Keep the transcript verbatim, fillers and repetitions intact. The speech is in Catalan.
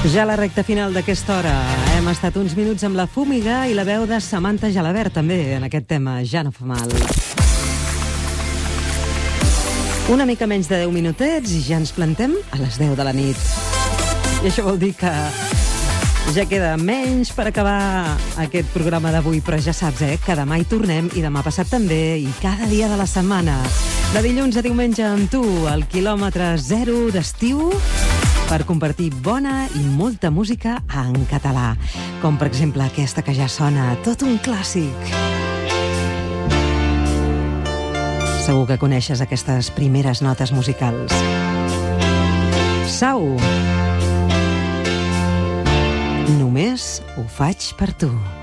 Ja a la recta final d'aquesta hora hem estat uns minuts amb la Fúmiga i la veu de Samantha Gelabert també en aquest tema, Ja no fa mal. Una mica menys de deu minutets i ja ens plantem a les deu de la nit. I això vol dir que ja queda menys per acabar aquest programa d'avui, però ja saps, eh, que demà hi tornem i demà passat també i cada dia de la setmana. De dilluns a diumenge amb tu, al quilòmetre zero d'estiu, per compartir bona i molta música en català, com per exemple aquesta que ja sona, tot un clàssic. Segur que coneixes aquestes primeres notes musicals. Sau. Només ho faig per tu.